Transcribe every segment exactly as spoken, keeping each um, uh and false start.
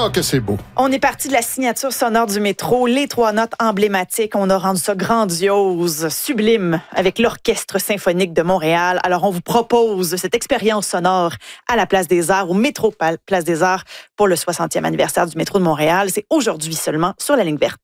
Ah, que c'est beau. On est parti de la signature sonore du métro, les trois notes emblématiques. On a rendu ça grandiose, sublime, avec l'Orchestre symphonique de Montréal. Alors, on vous propose cette expérience sonore à la Place des Arts, au métro Place des Arts, pour le soixantième anniversaire du métro de Montréal. C'est aujourd'hui seulement sur la ligne verte.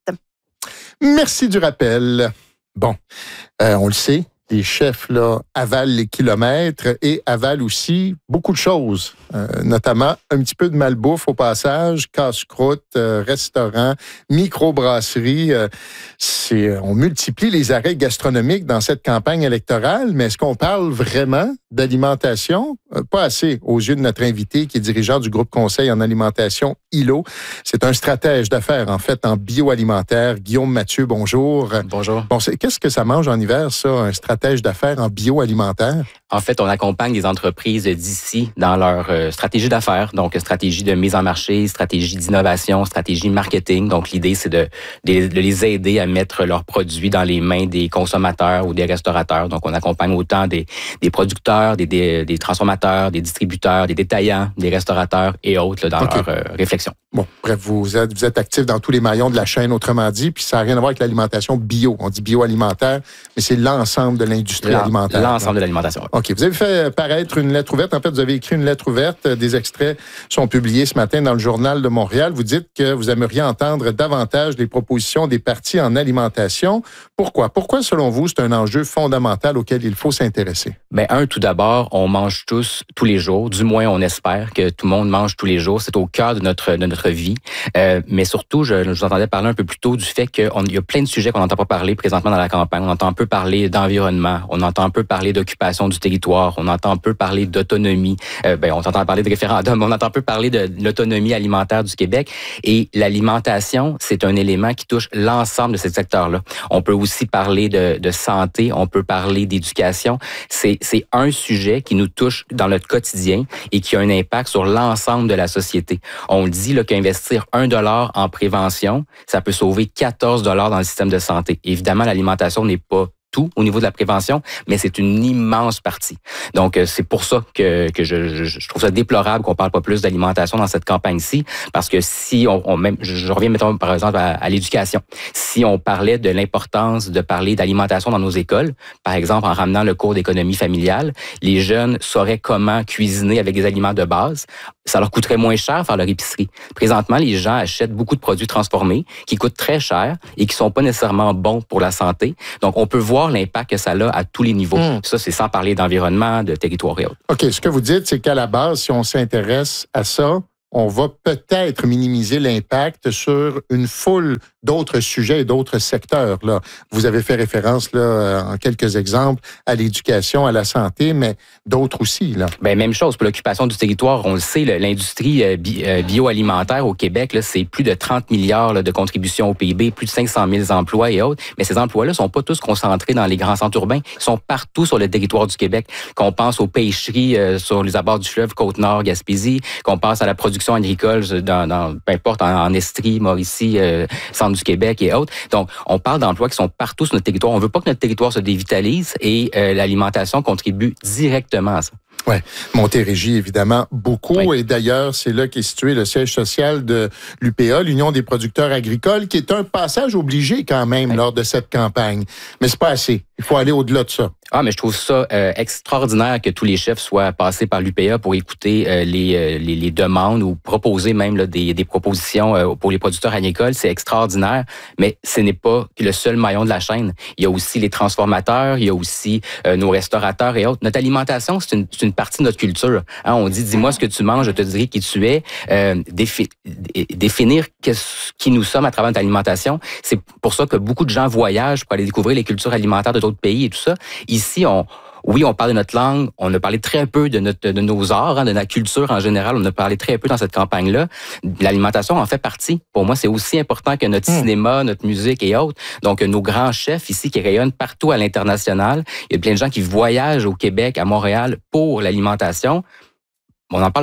Merci du rappel. Bon, euh, on le sait, les chefs là, avalent les kilomètres et avalent aussi beaucoup de choses, euh, notamment un petit peu de malbouffe au passage, casse-croûte, euh, restaurant, microbrasserie. Euh, c'est, on multiplie les arrêts gastronomiques dans cette campagne électorale, mais est-ce qu'on parle vraiment d'alimentation? Euh, pas assez aux yeux de notre invité qui est dirigeant du groupe conseil en alimentation I L O. C'est un stratège d'affaires, en fait, en bioalimentaire. Guillaume Mathieu, bonjour. Bonjour. Bon, c'est, qu'est-ce que ça mange en hiver, ça, un stratège d'affaires en bioalimentaire? En fait, on accompagne les entreprises d'ici dans leur euh, stratégie d'affaires, donc stratégie de mise en marché, stratégie d'innovation, stratégie marketing. Donc, l'idée, c'est de, de, de les aider à mettre leurs produits dans les mains des consommateurs ou des restaurateurs. Donc, on accompagne autant des, des producteurs, des, des, des transformateurs, des distributeurs, des détaillants, des restaurateurs et autres là, dans okay. leur euh, réflexion. Bon, bref, vous êtes, vous êtes actif dans tous les maillons de la chaîne, autrement dit, puis ça n'a rien à voir avec l'alimentation bio. On dit bioalimentaire, mais c'est l'ensemble de l'industrie L'en, alimentaire. L'ensemble de l'alimentation. OK. Vous avez fait paraître une lettre ouverte. En fait, vous avez écrit une lettre ouverte. Des extraits sont publiés ce matin dans le Journal de Montréal. Vous dites que vous aimeriez entendre davantage les propositions des partis en alimentation. Pourquoi? Pourquoi, selon vous, c'est un enjeu fondamental auquel il faut s'intéresser? Bien, un, tout d'abord, on mange tous, tous les jours. Du moins, on espère que tout le monde mange tous les jours. C'est au cœur de notre, de notre vie. Euh, mais surtout, je, je vous entendais parler un peu plus tôt du fait qu'il y a plein de sujets qu'on n'entend pas parler présentement dans la campagne. On entend un peu parler d'environnement. On entend un peu parler d'occupation du territoire. On entend un peu parler d'autonomie. Euh, ben, on entend parler de référendum. On entend un peu parler de l'autonomie alimentaire du Québec. Et l'alimentation, c'est un élément qui touche l'ensemble de ces secteurs-là. On peut aussi parler de, de santé. On peut parler d'éducation. C'est, c'est un sujet qui nous touche dans notre quotidien et qui a un impact sur l'ensemble de la société. On dit là, qu'investir un dollar en prévention, ça peut sauver quatorze dollars dans le système de santé. Évidemment, l'alimentation n'est pas tout au niveau de la prévention, mais c'est une immense partie. Donc, c'est pour ça que, que je, je, je trouve ça déplorable qu'on parle pas plus d'alimentation dans cette campagne-ci, parce que si on, on même, je, je reviens, mettons, par exemple, à, à l'éducation. Si on parlait de l'importance de parler d'alimentation dans nos écoles, par exemple, en ramenant le cours d'économie familiale, les jeunes sauraient comment cuisiner avec des aliments de base. Ça leur coûterait moins cher faire leur épicerie. Présentement, les gens achètent beaucoup de produits transformés qui coûtent très cher et qui sont pas nécessairement bons pour la santé. Donc, on peut voir l'impact que ça a à tous les niveaux. Mmh. Ça, c'est sans parler d'environnement, de territoire et autres. OK. Ce que vous dites, c'est qu'à la base, si on s'intéresse à ça, on va peut-être minimiser l'impact sur une foule d'autres sujets et d'autres secteurs. Là. Vous avez fait référence là, en quelques exemples à l'éducation, à la santé, mais d'autres aussi. Là. Bien, même chose pour l'occupation du territoire. On le sait, là, l'industrie bi- bioalimentaire au Québec, là, c'est plus de trente milliards là, de contributions au P I B, plus de cinq cent mille emplois et autres. Mais ces emplois-là ne sont pas tous concentrés dans les grands centres urbains. Ils sont partout sur le territoire du Québec. Qu'on pense aux pêcheries euh, sur les abords du fleuve Côte-Nord, Gaspésie, qu'on pense à la production agricole dans, dans peu importe, en, en Estrie, Mauricie, euh, centre du Québec et autres. Donc, on parle d'emplois qui sont partout sur notre territoire. On veut pas que notre territoire se dévitalise et euh, l'alimentation contribue directement à ça. Oui, Montérégie, évidemment, beaucoup. Oui. Et d'ailleurs, c'est là qu'est situé le siège social de l'U P A, l'Union des producteurs agricoles, qui est un passage obligé quand même oui. lors de cette campagne. Mais c'est pas assez. Il faut aller au-delà de ça. Ah, mais je trouve ça euh, extraordinaire que tous les chefs soient passés par l'U P A pour écouter euh, les, euh, les, les demandes ou proposer même là, des, des propositions euh, pour les producteurs agricoles. C'est extraordinaire, mais ce n'est pas le seul maillon de la chaîne. Il y a aussi les transformateurs, il y a aussi euh, nos restaurateurs et autres. Notre alimentation, c'est une, c'est une partie de notre culture. Hein, on dit, dis-moi ce que tu manges, je te dirai qui tu es. Euh, défi- définir qu'est-ce qui nous sommes à travers notre alimentation, c'est pour ça que beaucoup de gens voyagent pour aller découvrir les cultures alimentaires de d'autres pays et tout ça. Ici, on... Oui, on parle de notre langue, on a parlé très peu de, notre, de nos arts, hein, de notre culture en général, on a parlé très peu dans cette campagne-là. L'alimentation en fait partie. Pour moi, c'est aussi important que notre mmh. cinéma, notre musique et autres. Donc, nos grands chefs ici qui rayonnent partout à l'international. Il y a plein de gens qui voyagent au Québec, à Montréal pour l'alimentation. On n'en parle pas.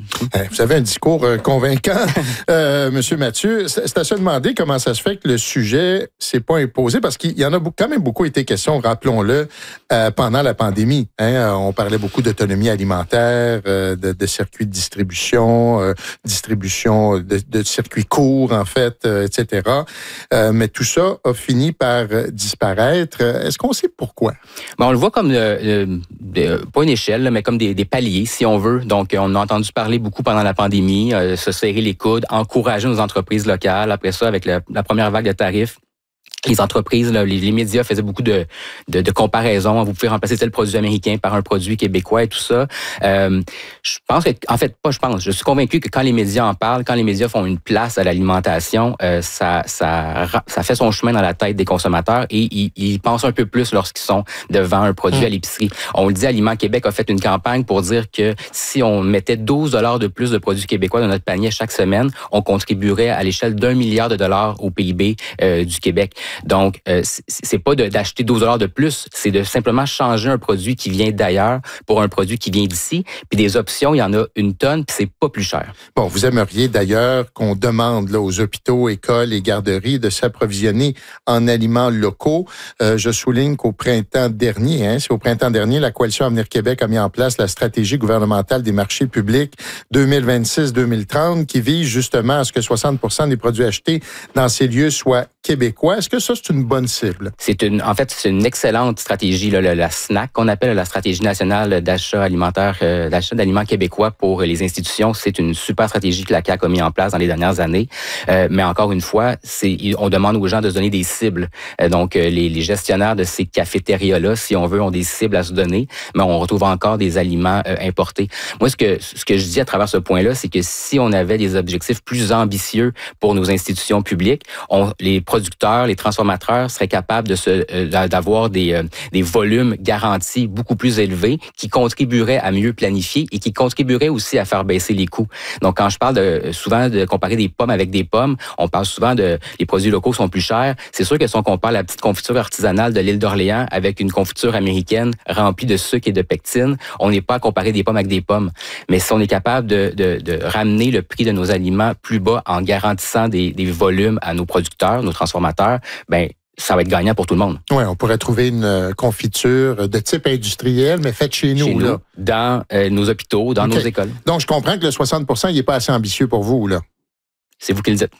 Vous avez un discours convaincant, euh, Monsieur Mathieu. C'est à se demander comment ça se fait que le sujet s'est pas imposé, parce qu'il y en a quand même beaucoup été question, rappelons-le, euh, pendant la pandémie. Hein, on parlait beaucoup d'autonomie alimentaire, euh, de, de circuits de distribution, euh, distribution de, de circuits courts, en fait, euh, et cetera. Euh, mais tout ça a fini par disparaître. Est-ce qu'on sait pourquoi? Bon, on le voit comme, euh, euh, pas une échelle, mais comme des, des paliers, si on veut. Donc, on a entendu parler beaucoup pendant la pandémie, euh, se serrer les coudes, encourager nos entreprises locales. Après ça, avec la, la première vague de tarifs, les entreprises, là, les, les médias faisaient beaucoup de, de, de comparaisons. Vous pouvez remplacer tel produit américain par un produit québécois et tout ça. Euh, je pense que, en fait, pas je pense, je suis convaincu que quand les médias en parlent, quand les médias font une place à l'alimentation, euh, ça, ça, ça fait son chemin dans la tête des consommateurs et ils, ils pensent un peu plus lorsqu'ils sont devant un produit mmh. à l'épicerie. On le dit, Aliments Québec a fait une campagne pour dire que si on mettait douze dollars de plus de produits québécois dans notre panier chaque semaine, on contribuerait à l'échelle d'un milliard de dollars au P I B euh, du Québec. Donc, euh, c'est pas de, d'acheter douze dollars de plus, c'est de simplement changer un produit qui vient d'ailleurs pour un produit qui vient d'ici. Puis des options, il y en a une tonne, puis c'est pas plus cher. Bon, vous aimeriez d'ailleurs qu'on demande là, aux hôpitaux, écoles et garderies de s'approvisionner en aliments locaux. Euh, je souligne qu'au printemps dernier, hein, c'est au printemps dernier, la Coalition Avenir Québec a mis en place la stratégie gouvernementale des marchés publics deux mille vingt-six deux mille trente qui vise justement à ce que soixante pour cent des produits achetés dans ces lieux soient québécois. Est-ce que ça, c'est une bonne cible? C'est une, en fait, c'est une excellente stratégie, là, la, la S N A C, qu'on appelle la stratégie nationale d'achat alimentaire, euh, d'achat d'aliments québécois pour les institutions. C'est une super stratégie que la C A Q a mis en place dans les dernières années. Euh, mais encore une fois, c'est, on demande aux gens de se donner des cibles. Euh, donc, euh, les, les gestionnaires de ces cafétérias-là, si on veut, ont des cibles à se donner, mais on retrouve encore des aliments euh, importés. Moi, ce que, ce que je dis à travers ce point-là, c'est que si on avait des objectifs plus ambitieux pour nos institutions publiques, on, les producteurs, les transformateurs seraient capables de se, euh, d'avoir des, euh, des volumes garantis beaucoup plus élevés qui contribueraient à mieux planifier et qui contribueraient aussi à faire baisser les coûts. Donc, quand je parle de, souvent de comparer des pommes avec des pommes, on parle souvent de les produits locaux sont plus chers. C'est sûr que si on compare la petite confiture artisanale de l'île d'Orléans avec une confiture américaine remplie de sucre et de pectine, on n'est pas à comparer des pommes avec des pommes. Mais si on est capable de, de, de ramener le prix de nos aliments plus bas en garantissant des, des volumes à nos producteurs, nos transformateurs, ben ça va être gagnant pour tout le monde. Oui, on pourrait trouver une confiture de type industriel, mais faite chez nous. Chez nous, là. Dans euh, nos hôpitaux, dans okay. nos écoles. Donc, je comprends que le soixante pour cent, il n'est pas assez ambitieux pour vous, là. C'est vous qui le dites.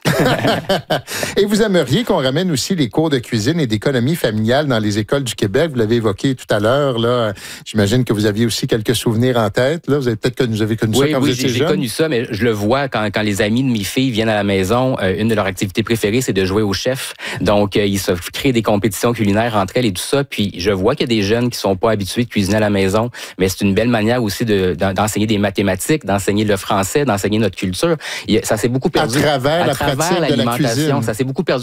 Et vous aimeriez qu'on ramène aussi les cours de cuisine et d'économie familiale dans les écoles du Québec. Vous l'avez évoqué tout à l'heure. Là, j'imagine que vous aviez aussi quelques souvenirs en tête. Là, vous avez peut-être connu, vous avez connu oui, ça quand oui, vous étiez jeune. Oui, j'ai connu ça, mais je le vois quand, quand les amis de mes filles viennent à la maison. Euh, une de leurs activités préférées, c'est de jouer au chef. Donc, euh, ils se créent des compétitions culinaires entre elles et tout ça. Puis, je vois qu'il y a des jeunes qui sont pas habitués de cuisiner à la maison, mais c'est une belle manière aussi de, d'enseigner des mathématiques, d'enseigner le français, d'enseigner notre culture. Ça s'est beaucoup perdu à travers à la travers pratique de la cuisine. Ça s'est beaucoup perdu